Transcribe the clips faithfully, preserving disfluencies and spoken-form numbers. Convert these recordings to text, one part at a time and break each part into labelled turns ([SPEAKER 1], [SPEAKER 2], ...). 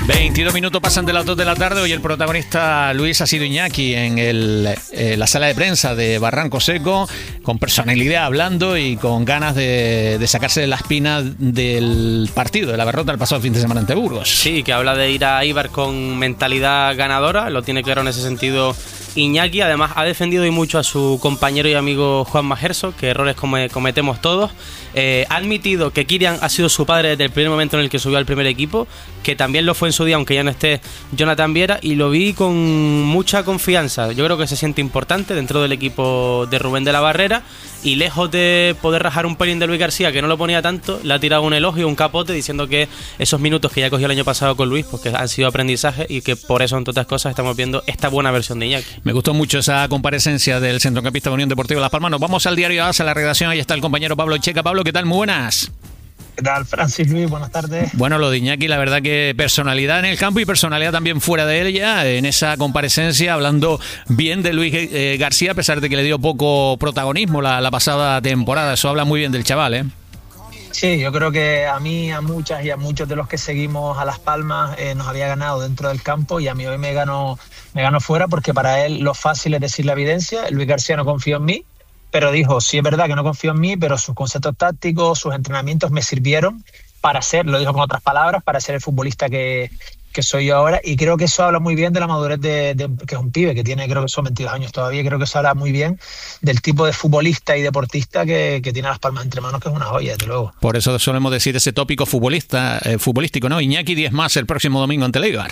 [SPEAKER 1] veintidós minutos pasan de las dos de la tarde. Hoy el protagonista, Luis, ha sido Iñaki en el, eh, la sala de prensa de Barranco Seco, con personalidad hablando y con ganas de, de sacarse de la espina del partido, de la derrota del pasado fin de semana ante Burgos.
[SPEAKER 2] Sí, que habla de ir a Eibar con mentalidad ganadora, lo tiene claro en ese sentido Iñaki. Además ha defendido y mucho a su compañero y amigo Juan Majerso, que errores come, cometemos todos. Eh, ha admitido que Kylian ha sido su padre desde el primer momento en el que subió al primer equipo, que también lo fue en su día, aunque ya no esté Jonathan Viera, y lo vi con mucha confianza. Yo creo que se siente importante dentro del equipo de Rubén de la Barrera, y lejos de poder rajar un pelín de Luis García, que no lo ponía tanto, le ha tirado un elogio, un capote, diciendo que esos minutos que ya cogió el año pasado con Luis, pues que han sido aprendizaje, y que por eso, entre otras cosas, estamos viendo esta buena versión de Iñaki.
[SPEAKER 1] Me gustó mucho esa comparecencia del centrocampista de Unión Deportiva Las Palmas. Nos vamos al diario A S, a la redacción. Ahí está el compañero Pablo Checa. Pablo, ¿qué tal? Muy buenas.
[SPEAKER 3] ¿Qué tal, Francis Luis? Buenas tardes.
[SPEAKER 1] Bueno, lo de Iñaki, la verdad que personalidad en el campo y personalidad también fuera de ella, en esa comparecencia, hablando bien de Luis eh, García, a pesar de que le dio poco protagonismo la, la pasada temporada. Eso habla muy bien del chaval, ¿eh?
[SPEAKER 3] Sí, yo creo que a mí, a muchas y a muchos de los que seguimos a Las Palmas eh, nos había ganado dentro del campo, y a mí hoy me ganó, me ganó fuera, porque para él lo fácil es decir la evidencia. Luis García no confió en mí, pero dijo, sí es verdad que no confío en mí, pero sus conceptos tácticos, sus entrenamientos me sirvieron para ser, lo dijo con otras palabras, para ser el futbolista que, que soy yo ahora. Y creo que eso habla muy bien de la madurez de, de que es un pibe, que tiene, creo que son veintidós años todavía. Creo que eso habla muy bien del tipo de futbolista y deportista que, que tiene Las Palmas entre manos, que es una joya, desde luego.
[SPEAKER 1] Por eso solemos decir ese tópico futbolista, eh, futbolístico, ¿no? Iñaki diez más el próximo domingo ante el Eibar.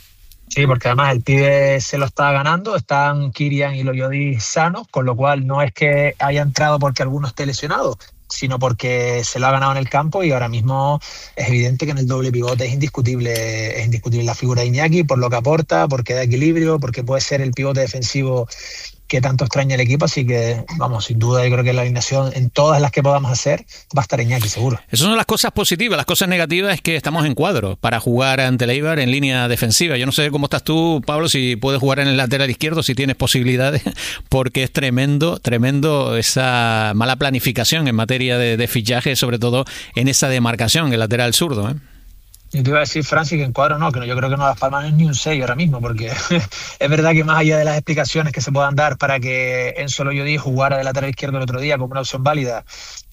[SPEAKER 3] Sí, porque además el pibe se lo está ganando, están Kylian y Loyodi sanos, con lo cual no es que haya entrado porque alguno esté lesionado, sino porque se lo ha ganado en el campo, y ahora mismo es evidente que en el doble pivote es indiscutible, es indiscutible la figura de Iñaki, por lo que aporta, porque da equilibrio, porque puede ser el pivote defensivo que tanto extraña el equipo. Así que, vamos, sin duda yo creo que la alineación, en todas las que podamos hacer, va a estar Iñaki, seguro.
[SPEAKER 1] Esas son las cosas positivas. Las cosas negativas es que estamos en cuadro para jugar ante el Eibar en línea defensiva. Yo no sé cómo estás tú, Pablo, si puedes jugar en el lateral izquierdo, si tienes posibilidades, porque es tremendo, tremendo esa mala planificación en materia de, de fichaje, sobre todo en esa demarcación, el lateral zurdo, ¿eh?
[SPEAKER 3] Yo te iba a decir, Francis, que en cuadro no, que yo creo que no Las Palmas no es ni un seis ahora mismo, porque es verdad que más allá de las explicaciones que se puedan dar para que Enzo Loyodi jugara de lateral izquierdo el otro día como una opción válida,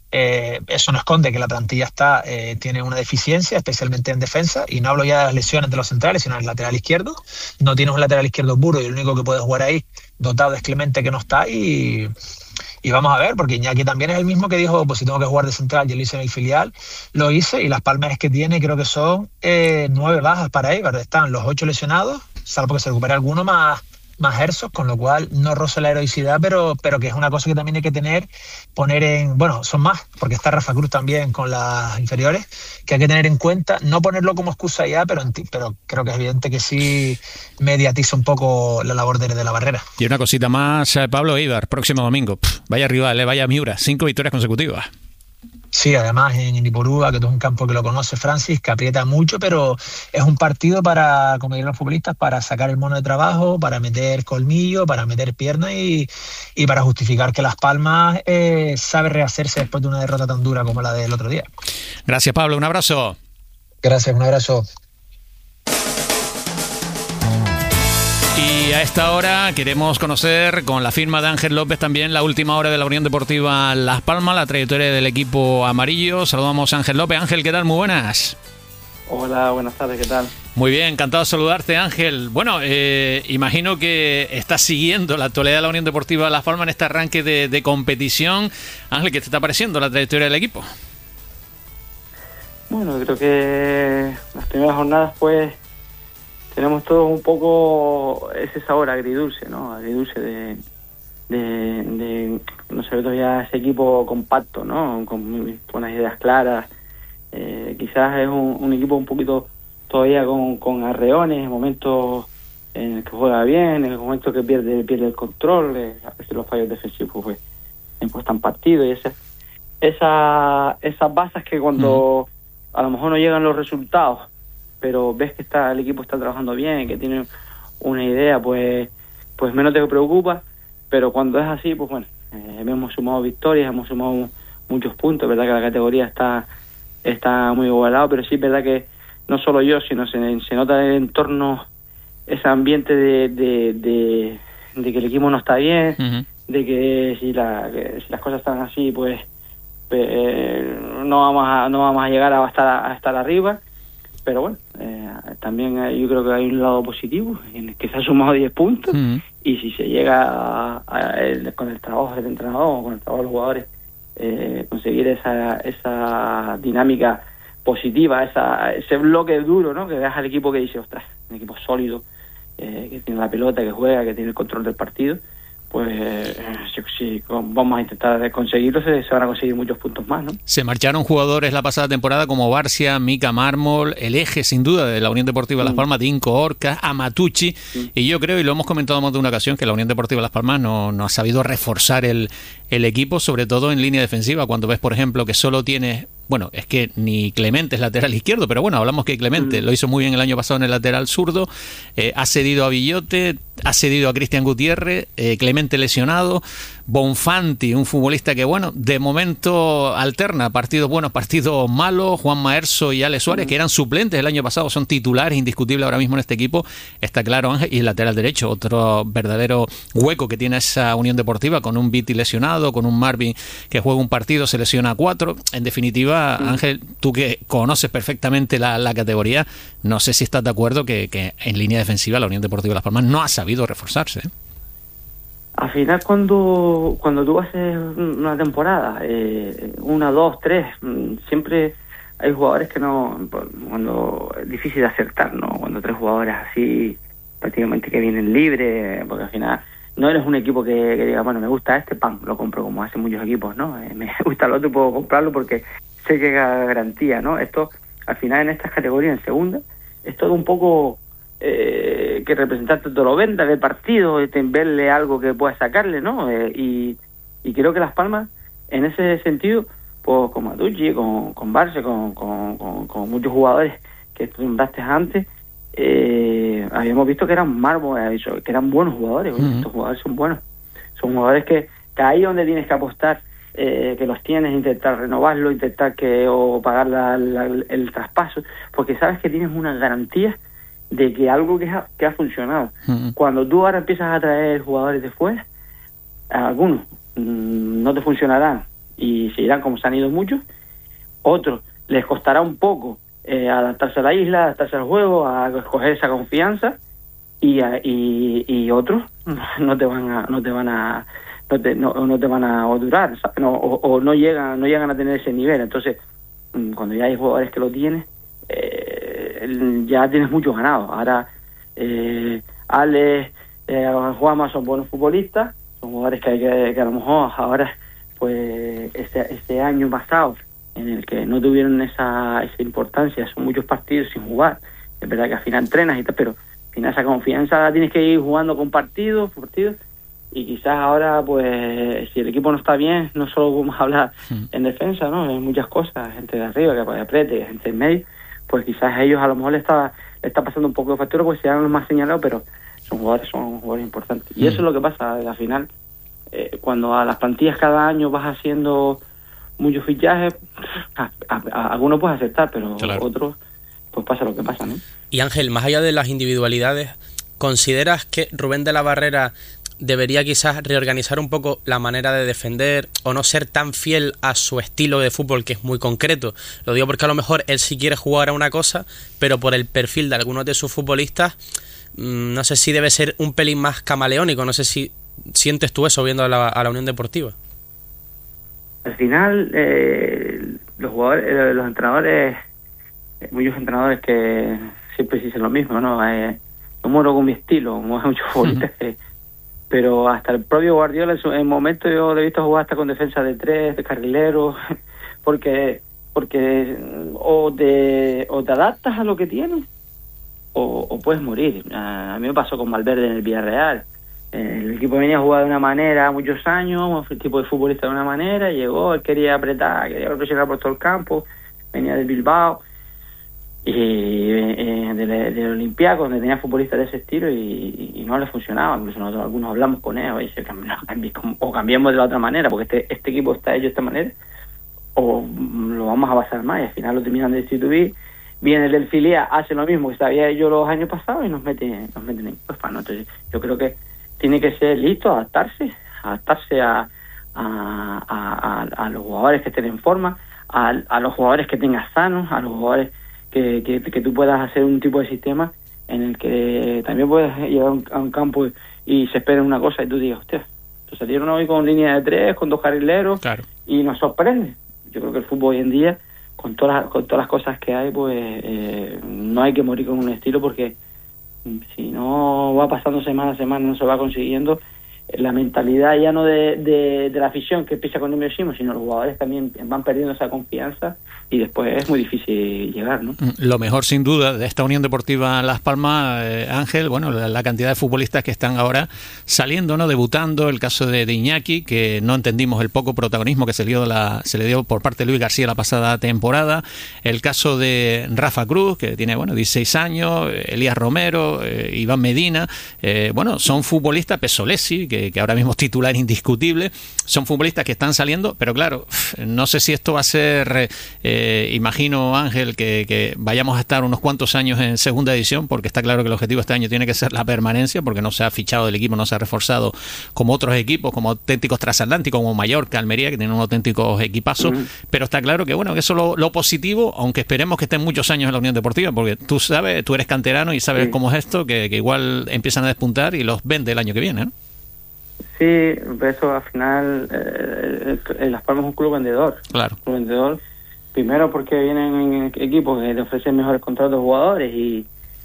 [SPEAKER 3] eh, eso no esconde que la plantilla está eh, tiene una deficiencia, especialmente en defensa, y no hablo ya de las lesiones de los centrales, sino del lateral izquierdo. No tienes un lateral izquierdo puro, y el único que puede jugar ahí dotado es Clemente, que no está, y... Y vamos a ver, porque Iñaki también es el mismo que dijo, pues si tengo que jugar de central, yo lo hice en el filial, lo hice, y las palmas que tiene creo que son eh, nueve bajas para Eibar. Están los ocho lesionados, salvo que se recupere alguno más, más Herzog, con lo cual no roza la heroicidad, pero, pero que es una cosa que también hay que tener, poner en, bueno, son más, porque está Rafa Cruz también con las inferiores, que hay que tener en cuenta, no ponerlo como excusa ya, pero, pero creo que es evidente que sí mediatiza un poco la labor de, de la Barrera.
[SPEAKER 1] Y una cosita más, Pablo, Eibar, próximo domingo. Pff, vaya rival, vaya Miura, cinco victorias consecutivas.
[SPEAKER 3] Sí, además en Ipurúa, que es un campo que lo conoce Francis, que aprieta mucho, pero es un partido para, como dirían los futbolistas, para sacar el mono de trabajo, para meter colmillo, para meter pierna y, y para justificar que Las Palmas eh, sabe rehacerse después de una derrota tan dura como la del otro día.
[SPEAKER 1] Gracias, Pablo, un abrazo.
[SPEAKER 3] Gracias, un abrazo.
[SPEAKER 1] Y a esta hora queremos conocer, con la firma de Ángel López, también la última hora de la Unión Deportiva Las Palmas, la trayectoria del equipo amarillo. Saludamos a Ángel López. Ángel, ¿qué tal? Muy buenas.
[SPEAKER 4] Hola, buenas tardes, ¿qué tal?
[SPEAKER 1] Muy bien, encantado de saludarte, Ángel. Bueno, eh, imagino que estás siguiendo la actualidad de la Unión Deportiva Las Palmas en este arranque de, de competición. Ángel, ¿qué te está pareciendo la trayectoria del equipo?
[SPEAKER 4] Bueno, creo que las primeras jornadas, pues, tenemos todos un poco ese sabor agridulce, ¿no? Agridulce de, de, de no sé, todavía ese equipo compacto, ¿no? Con, con las ideas claras. Eh, quizás es un, un equipo un poquito todavía con, con arreones, en momentos en el que juega bien, en el momento que pierde pierde el control, eh, a veces los fallos defensivos pues impuestan partido, y esa, esa, esas bases que cuando uh-huh. a lo mejor no llegan los resultados, pero ves que está el equipo está trabajando bien, que tiene una idea, pues pues menos te preocupa. Pero cuando es así, pues bueno, eh, hemos sumado victorias, hemos sumado muchos puntos. Es verdad que la categoría está está muy igualada, pero sí es verdad que no solo yo, sino se, se nota en el entorno ese ambiente de, de, de, de que el equipo no está bien, uh-huh. de que si, la, que si las cosas están así, pues, pues no vamos a no vamos a llegar a estar, a estar arriba. Pero bueno, eh, también yo creo que hay un lado positivo en el que se ha sumado diez puntos uh-huh. y si se llega a, a el, con el trabajo del entrenador o con el trabajo de los jugadores eh, conseguir esa esa dinámica positiva, esa ese bloque duro, ¿no? Que deja al equipo que dice, ostras, un equipo sólido, eh, que tiene la pelota, que juega, que tiene el control del partido, pues eh, si, si vamos a intentar conseguirlo, se, se van a conseguir muchos puntos más, ¿no?
[SPEAKER 1] Se marcharon jugadores la pasada temporada como Barcia, Mica Mármol, el eje sin duda de la Unión Deportiva Las Palmas, Dinko Orcas, Amatucci, sí. Y yo creo, y lo hemos comentado más de una ocasión, que la Unión Deportiva Las Palmas no, no ha sabido reforzar el, el equipo, sobre todo en línea defensiva, cuando ves, por ejemplo, que solo tienes... Bueno, es que ni Clemente es lateral izquierdo, pero bueno, hablamos que Clemente mm. lo hizo muy bien el año pasado en el lateral zurdo, eh, ha cedido a Villote, ha cedido a Cristian Gutiérrez, eh, Clemente lesionado, Bonfanti, un futbolista que, bueno, de momento alterna partidos buenos, partidos malos, Juan Maerso y Ale Suárez, mm. que eran suplentes el año pasado, son titulares indiscutibles ahora mismo en este equipo, está claro, Ángel, y el lateral derecho, otro verdadero hueco que tiene esa Unión Deportiva, con un Viti lesionado, con un Marvin que juega un partido, se lesiona a cuatro, en definitiva, Ángel, tú que conoces perfectamente la, la categoría, no sé si estás de acuerdo que, que en línea defensiva la Unión Deportiva Las Palmas no ha sabido reforzarse.
[SPEAKER 4] Al final, cuando cuando tú haces una temporada, eh, una, dos, tres, siempre hay jugadores que no, cuando es difícil de acertar, ¿no? Cuando tres jugadores así prácticamente que vienen libres, porque al final no eres un equipo que, que diga, bueno, me gusta este, pam, lo compro, como hacen muchos equipos, ¿no? Eh, me gusta el otro y puedo comprarlo porque sé que hay garantía, ¿no? Esto, al final, en estas categorías, en segunda, es todo un poco eh, que el representante te lo venda, ver partido, verle algo que pueda sacarle, ¿no? Eh, y, y creo que Las Palmas, en ese sentido, pues con Matucci, con, con Barça, con, con, con, con muchos jugadores que tú nombraste antes, eh, habíamos visto que eran mármoles, que eran buenos jugadores. Uh-huh. Estos jugadores son buenos. Son jugadores que, que ahí donde tienes que apostar, Eh, que los tienes, intentar renovarlo, intentar que o pagar la, la, el traspaso, porque sabes que tienes una garantía de que algo que ha, que ha funcionado. Uh-huh. Cuando tú ahora empiezas a traer jugadores de fuera, algunos mmm, no te funcionarán y se irán como se han ido muchos, otros les costará un poco eh, adaptarse a la isla, adaptarse al juego, a escoger esa confianza, y, a, y, y otros no te van a no te van a no te, no, no te van a durar, no, o, o no llegan no llegan a tener ese nivel. Entonces, cuando ya hay jugadores que lo tienen, eh, ya tienes mucho ganado. Ahora, eh, Ale, eh, Juanma son buenos futbolistas, son jugadores que hay que, que a lo mejor ahora, pues, este, este año pasado, en el que no tuvieron esa, esa importancia, son muchos partidos sin jugar. Es verdad que al final entrenas y tal, pero al final esa confianza la tienes que ir jugando con partidos, partidos. Y quizás ahora, pues, si el equipo no está bien, no solo vamos a hablar en defensa, ¿no? Hay muchas cosas, gente de arriba que puede apriete, gente en medio, pues quizás a ellos a lo mejor le está, le está pasando un poco de factura, pues sean los más señalados, pero son jugadores, son jugadores importantes. Y eso es lo que pasa, al final, eh, cuando a las plantillas cada año vas haciendo muchos fichajes, a, a, a algunos puedes aceptar, pero claro, otros, pues pasa lo que pasa, ¿no?
[SPEAKER 2] Y Ángel, más allá de las individualidades, ¿consideras que Rubén de la Barrera debería quizás reorganizar un poco la manera de defender o no ser tan fiel a su estilo de fútbol, que es muy concreto? Lo digo porque a lo mejor él sí quiere jugar a una cosa, pero por el perfil de algunos de sus futbolistas, mmm, no sé si debe ser un pelín más camaleónico. No sé si sientes tú eso viendo a la, a la Unión Deportiva.
[SPEAKER 4] Al final, eh, los jugadores, eh, los entrenadores, eh, muchos entrenadores que siempre dicen lo mismo, ¿no? Eh, no muero con mi estilo, como hay muchos futbolistas que... Pero hasta el propio Guardiola, en, su, en momentos yo le he visto jugar hasta con defensa de tres, de carrilero, porque porque o te, o te adaptas a lo que tienes o, o puedes morir. A, a mí me pasó con Valverde en el Villarreal. El equipo venía a jugar de una manera muchos años, el tipo de futbolista de una manera, llegó, él quería apretar, quería presionar por todo el campo, venía del Bilbao y eh, del de Olympiacos, donde tenía futbolistas de ese estilo, y, y no le funcionaba. Incluso nosotros algunos hablamos con él y dice, o cambiemos de la otra manera, porque este este equipo está hecho de esta manera, o lo vamos a basar más, y al final lo terminan de destituir viene el del filial, hace lo mismo que sabía yo los años pasados y nos meten, nos meten en UEFA, ¿no? Entonces yo creo que tiene que ser listo, adaptarse, adaptarse a, a, a, a, a los jugadores que estén en forma, a, a los jugadores que tengas sanos, a los jugadores que, que, que tú puedas hacer un tipo de sistema en el que también puedes llegar a un, a un campo y, y se espera una cosa y tú digas, hostia, salieron hoy con línea de tres, con dos carrileros, claro, y nos sorprende. Yo creo que el fútbol hoy en día, con todas las, con todas las cosas que hay, pues eh, no hay que morir con un estilo, porque si no va pasando semana a semana, no se va consiguiendo. La mentalidad ya no de, de, de la afición que empieza con nerviosismo, sino los jugadores también van perdiendo esa confianza y después es muy difícil llegar, ¿no?
[SPEAKER 1] Lo mejor sin duda de esta Unión Deportiva Las Palmas, eh, Ángel, bueno, la, la cantidad de futbolistas que están ahora saliendo, ¿no? Debutando, el caso de, de Iñaki, que no entendimos el poco protagonismo que se le dio, la, se le dio por parte de Luis García la pasada temporada, el caso de Rafa Cruz, que tiene, bueno, dieciséis años, Elías Romero, eh, Iván Medina, eh, bueno, son futbolistas, Pesolesi, que Que, que ahora mismo es titular indiscutible, son futbolistas que están saliendo, pero claro, no sé si esto va a ser, eh, imagino, Ángel, que, que vayamos a estar unos cuantos años en segunda división, porque está claro que el objetivo este año tiene que ser la permanencia, porque no se ha fichado del equipo, no se ha reforzado como otros equipos, como auténticos transatlánticos, como Mallorca, Almería, que tienen unos auténticos equipazos, uh-huh. Pero está claro que, bueno, que eso es lo, lo positivo, aunque esperemos que estén muchos años en la Unión Deportiva, porque tú sabes, tú eres canterano y sabes sí. cómo es esto, que, que igual empiezan a despuntar y los vende el año que viene, ¿no?
[SPEAKER 4] Sí, eso al final eh, eh, Las Palmas es un club vendedor.
[SPEAKER 1] Claro.
[SPEAKER 4] Un club vendedor, primero porque vienen en equipos que le ofrecen mejores contratos a jugadores y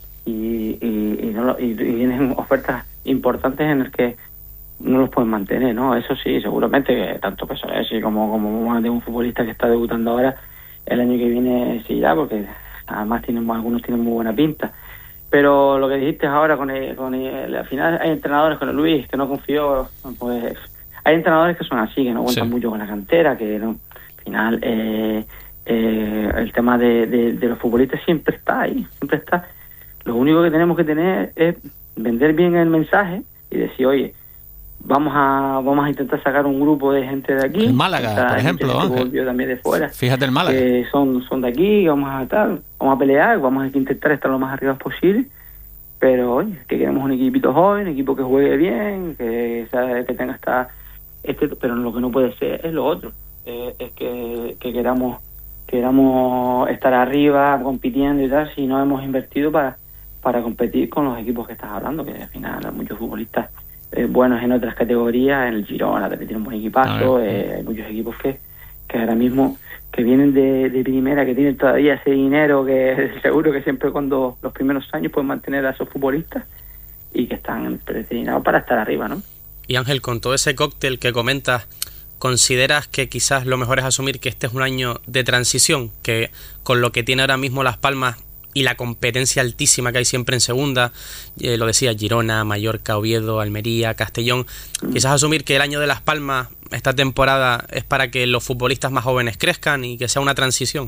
[SPEAKER 4] y, y, y, no lo, y, y vienen ofertas importantes en las que no los pueden mantener, ¿no? Eso sí, seguramente que tanto Pesolesi como como de un futbolista que está debutando ahora, el año que viene sí ya, porque además tienen algunos tienen muy buena pinta. Pero lo que dijiste ahora con el, con el, al final hay entrenadores con el Luis que no confío, pues hay entrenadores que son así, que no cuentan sí. mucho con la cantera, que no, al final eh, eh, el tema de, de, de los futbolistas siempre está ahí, siempre está. Lo único que tenemos que tener es vender bien el mensaje y decir, oye, vamos a vamos a intentar sacar un grupo de gente de aquí.
[SPEAKER 1] El Málaga, por ejemplo,
[SPEAKER 4] que volvió también de fuera.
[SPEAKER 1] Fíjate el Málaga.
[SPEAKER 4] Que son, son de aquí, vamos a estar, vamos a pelear, vamos a intentar estar lo más arriba posible, pero oye, que queremos un equipito joven, un equipo que juegue bien, que sabe, que tenga hasta este, pero lo que no puede ser es lo otro, eh, es que, que queramos queramos estar arriba compitiendo y tal, si no hemos invertido para para competir con los equipos que estás hablando, que al final hay muchos futbolistas Eh, buenos en otras categorías, en el Girona también tiene un buen equipazo, eh, hay muchos equipos que, que ahora mismo que vienen de, de primera, que tienen todavía ese dinero, que seguro que siempre cuando los primeros años pueden mantener a esos futbolistas y que están predestinados para estar arriba, ¿no?
[SPEAKER 2] Y Ángel, con todo ese cóctel que comentas, ¿consideras que quizás lo mejor es asumir que este es un año de transición, que con lo que tiene ahora mismo Las Palmas y la competencia altísima que hay siempre en segunda, eh, lo decía, Girona, Mallorca, Oviedo, Almería, Castellón, quizás asumir que el año de Las Palmas, esta temporada, es para que los futbolistas más jóvenes crezcan y que sea una transición?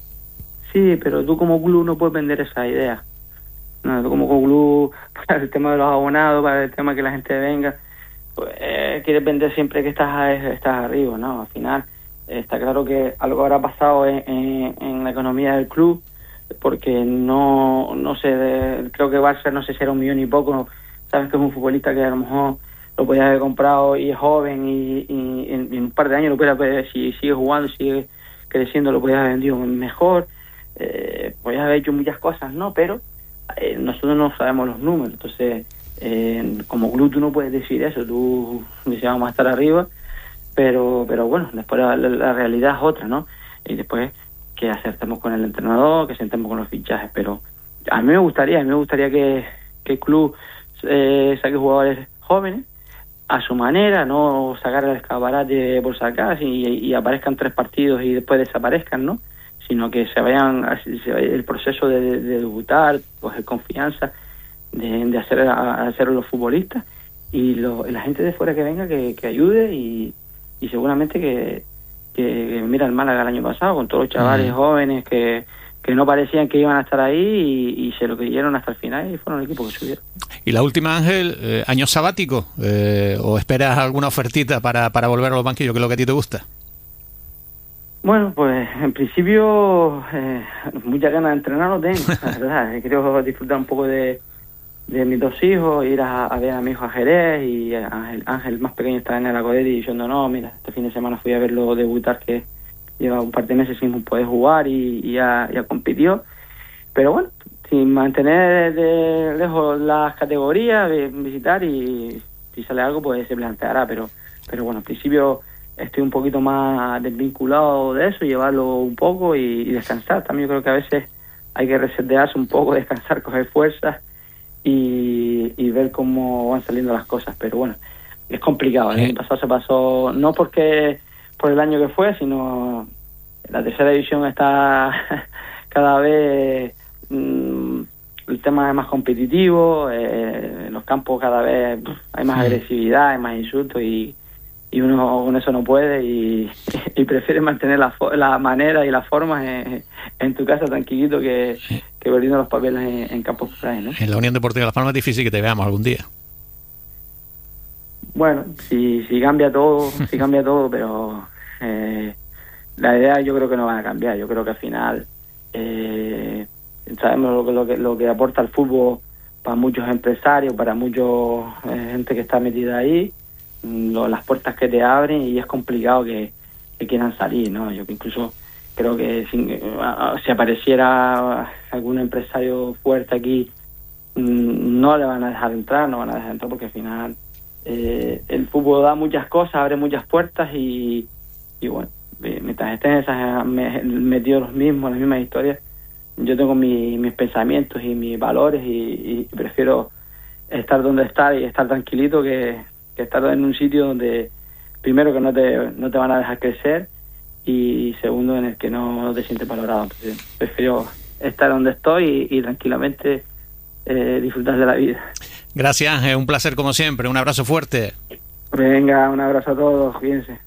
[SPEAKER 4] Sí, pero tú como club no puedes vender esa idea. No, tú como club, para el tema de los abonados, para el tema de que la gente venga, pues, eh, quieres vender siempre que estás, estás arriba, ¿no? Al final, eh, está claro que algo habrá pasado en, en, en la economía del club, porque no no sé, de, creo que Barça no sé si era un millón y poco, sabes que es un futbolista que a lo mejor lo podías haber comprado y es joven y, y en, en un par de años lo podías, si sigue jugando, sigue creciendo, lo podías haber vendido mejor, eh, podías haber hecho muchas cosas, ¿no? Pero eh, nosotros no sabemos los números, entonces eh, como club tú no puedes decir eso, tú dices vamos a estar arriba, pero pero bueno, después la, la, la realidad es otra, ¿no? Y después que acertemos con el entrenador, que sentemos con los fichajes, pero a mí me gustaría, a mí me gustaría que, que el club eh, saque jugadores jóvenes a su manera, no sacar el escaparate por sacar y, y aparezcan tres partidos y después desaparezcan, ¿no? Sino que se vayan, se vaya el proceso de, de, de debutar, coger confianza, de, de hacer a, hacer los futbolistas y lo, la gente de fuera que venga que, que ayude y, y seguramente que que, que mira el Málaga el año pasado con todos los chavales uh-huh. jóvenes que, que no parecían que iban a estar ahí y, y se lo creyeron hasta el final y fueron el equipo que subieron.
[SPEAKER 1] Y la última, Ángel, eh, ¿año sabático? Eh, ¿O esperas alguna ofertita para, para volver a los banquillos, que es lo que a ti te gusta?
[SPEAKER 4] Bueno, pues en principio eh, muchas ganas de entrenar no tengo, la verdad. Quiero disfrutar un poco de, de mis dos hijos, ir a, a ver a mi hijo a Jerez, y Ángel, Ángel más pequeño está en el Acodeti diciendo, no, mira, este fin de semana fui a verlo debutar, que lleva un par de meses sin poder jugar y, y ya, ya compitió. Pero bueno, sin mantener de lejos las categorías, visitar, y si sale algo pues se planteará, pero, pero bueno, en principio estoy un poquito más desvinculado de eso, llevarlo un poco y, y descansar. También yo creo que a veces hay que resetearse un poco, descansar, coger fuerzas y, y ver cómo van saliendo las cosas. Pero bueno, es complicado. El año pasado se pasó, no porque por el año que fue, sino la tercera división está cada vez mmm, el tema es más competitivo, eh, en los campos cada vez pff, hay más sí. agresividad, hay más insultos, y y uno con eso no puede, y, y prefiere mantener la, la manera y las formas en, en tu casa tranquilito que, que perdiendo los papeles en, en campos por ahí, ¿no?
[SPEAKER 1] En la Unión Deportiva Las Palmas es difícil que te veamos algún día.
[SPEAKER 4] Bueno, si, si cambia todo, si cambia todo, pero eh, la idea yo creo que no va a cambiar. Yo creo que al final eh, sabemos lo que, lo que lo que aporta el fútbol para muchos empresarios, para muchos eh, gente que está metida ahí, lo, las puertas que te abren, y es complicado que, que quieran salir, ¿no? Yo incluso creo que si, si apareciera algún empresario fuerte aquí, no le van a dejar entrar, no van a dejar entrar, porque al final eh, el fútbol da muchas cosas, abre muchas puertas, y, y bueno, mientras estén esas metidos los mismos, las mismas historias, yo tengo mi, mis pensamientos y mis valores, y, y prefiero estar donde estar y estar tranquilito que, que estar en un sitio donde primero que no te, no te van a dejar crecer, y segundo en el que no, no te sientes valorado. Entonces, prefiero estar donde estoy y, y tranquilamente eh, disfrutar de la vida.
[SPEAKER 1] Gracias, es un placer como siempre, un abrazo fuerte.
[SPEAKER 4] Venga, un abrazo a todos, cuídense.